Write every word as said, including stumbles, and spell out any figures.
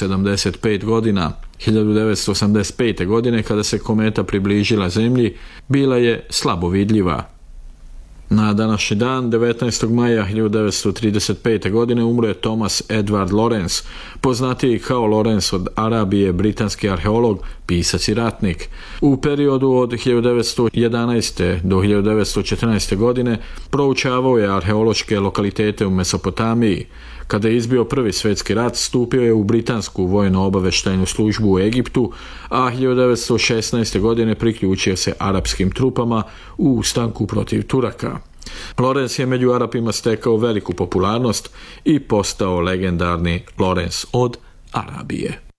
sedamdeset pet godina. hiljadu devetsto osamdeset pete. godine, kada se kometa približila Zemlji, bila je slabo vidljiva. Na današnji dan, devetnaestog maja hiljadu devetsto trideset pete. godine, umro je Thomas Edward Lawrence, poznatiji kao Lawrence od Arabije, britanski arheolog, pisac i ratnik. U periodu od hiljadu devetsto jedanaeste. do hiljadu devetsto četrnaeste. godine proučavao je arheološke lokalitete u Mesopotamiji. Kada je izbio prvi svjetski rat, stupio je u britansku vojno-obavještajnu službu u Egiptu, a hiljadu devetsto šesnaeste. godine priključio se arapskim trupama u ustanku protiv Turaka. Lawrence je među Arapima stekao veliku popularnost i postao legendarni Lawrence od Arabije.